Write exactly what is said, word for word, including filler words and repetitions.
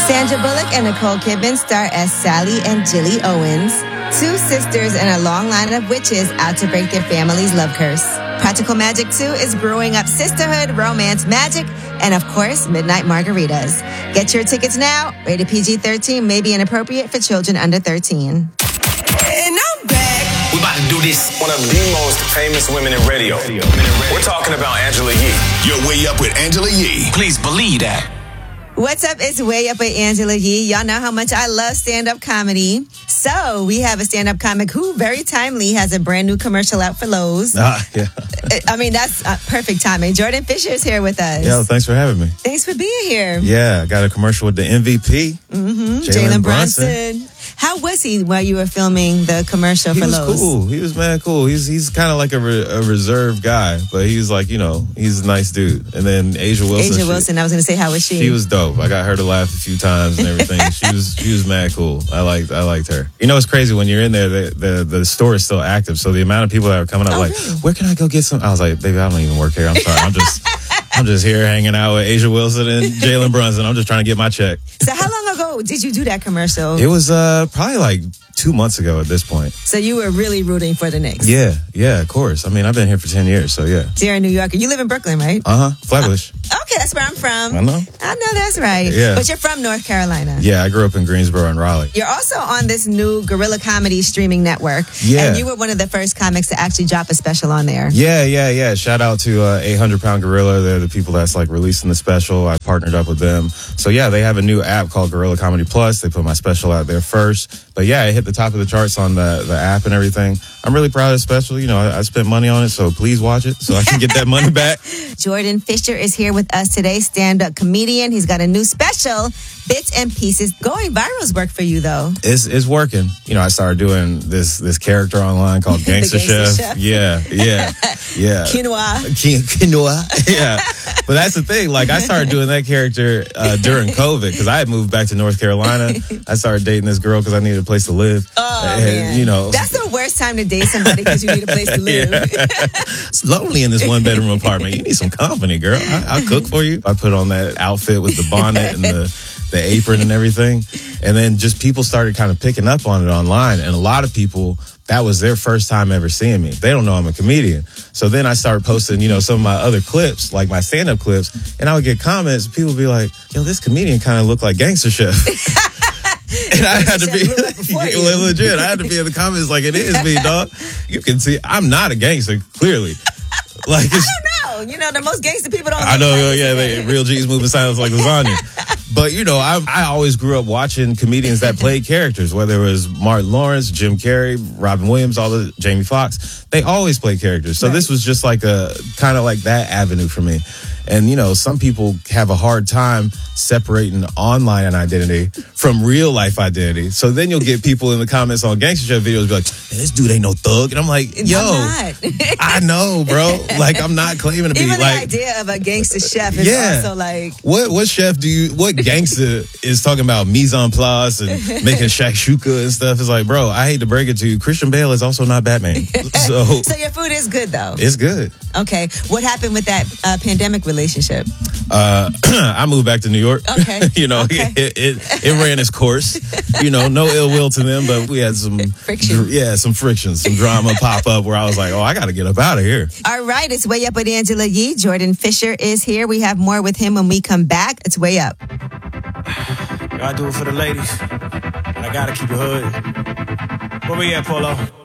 Sandra Bullock and Nicole Kidman star as Sally and Jilly Owens, two sisters in a long line of witches out to break their family's love curse. Practical Magic two is brewing up sisterhood, romance, magic, and of course, midnight margaritas. Get your tickets now. Rated P G thirteen, may be inappropriate for children under thirteen. And I'm back. We're about to do this. One of the most famous women in radio. We're talking about Angela Yee. You're Way Up with Angela Yee. Please believe that. What's up? It's Way Up with Angela Yee. Y'all know how much I love stand-up comedy. So we have a stand-up comic who, very timely, has a brand new commercial out for Lowe's. Ah, yeah. I mean, that's uh, perfect timing. Jordan Fisher is here with us. Yeah, thanks for having me. Thanks for being here. Yeah, I got a commercial with the M V P, Mm-hmm. Jalen Brunson. Brunson. How was he while you were filming the commercial He for was Lowe's? cool. He was mad cool. He's he's kind of like a, re- a reserved guy, but he's like, you know, he's a nice dude. And then Asia Wilson. Asia she, Wilson, I was going to say, how was she? She was dope. I got her to laugh a few times and everything. she was she was mad cool. I liked I liked her. You know, it's crazy when you're in there. The the, the store is still active, so the amount of people that are coming up, Oh, like, really? where can I go get some? I was like, baby, I don't even work here. I'm sorry. I'm just I'm just here hanging out with Asia Wilson and Jalen Brunson. I'm just trying to get my check. So how long ago did you do that commercial? It was uh probably like two months ago at this point. So you were really rooting for the Knicks? Yeah, yeah, of course. I mean, I've been here for ten years, so yeah. So you're a New Yorker. You live in Brooklyn, right? Uh-huh, Flatbush. Uh, okay, that's where I'm from. I know. I know that's right. Yeah. But you're from North Carolina. Yeah, I grew up in Greensboro and Raleigh. You're also on this new Guerrilla Comedy streaming network. Yeah. And you were one of the first comics to actually drop a special on there. Yeah, yeah, yeah. Shout out to uh, eight hundred pound Gorilla. They're the people that's like releasing the special. I partnered up with them. So yeah, they have a new app called Guerrilla Comedy Plus. They put my special out there first. But yeah, it hit the top of the charts on the, the app and everything. I'm really proud of the special. You know, I, I spent money on it, so please watch it so I can get that money back. Jordan Fisher is here with us today, stand-up comedian. He's got a new special, Bits and Pieces. Going viral's work for you, though. It's it's working. You know, I started doing this this character online called Gangsta, Gangsta Chef. Chef. Yeah, yeah, yeah. Quinoa. Qui- Quinoa. Yeah. But that's the thing. Like, I started doing that character uh, during COVID because I had moved back to North Carolina. I started dating this girl because I needed a place to live. Oh, and, man. You know, That's the worst time to date somebody because you need a place to live. Yeah. It's lonely in this one bedroom apartment. You need some company, girl. I, I'll cook for you. I put on that outfit with the bonnet and the, the apron and everything. And then just people started kind of picking up on it online. And a lot of people, that was their first time ever seeing me. They don't know I'm a comedian. So then I started posting, you know, some of my other clips, like my stand-up clips. And I would get comments. People would be like, yo, this comedian kind of looked like Gangsta Chef. And I had to be legit. I had to be in the comments like, it is me, dog. You can see I'm not a gangster, clearly. Like, it's, I don't know. You know, the most gangster people don't I know, like yeah, they, real G's moving silence like lasagna. But, you know, I I always grew up watching comedians that played characters, whether it was Martin Lawrence, Jim Carrey, Robin Williams, all the Jamie Foxx. They always played characters. So right. This was just like a kind of like that avenue for me. And, you know, some people have a hard time separating online identity from real life identity. So then you'll get people in the comments on Gangsta Chef videos be like, hey, this dude ain't no thug. And I'm like, yo, I'm I know, bro. Like, I'm not claiming to be Even like. the idea of a gangster chef is Yeah. also like. What what chef do you, what gangster is talking about mise en place and making shakshuka and stuff? It's like, bro, I hate to break it to you. Christian Bale is also not Batman. So, So your food is good, though. it's good. Okay. What happened with that uh, pandemic relationship? Uh, I moved back to New York. Okay. You know, Okay. it, it it ran its course. You know, no ill will to them, but we had some Friction. dr- yeah, some friction, some drama pop up where I was like, oh, I got to get up out of here. All right. It's Way Up with Angela Yee. Jordan Fisher is here. We have more with him when we come back. It's Way Up. I do it for the ladies, and I gotta keep it hood. Where we at, Polo?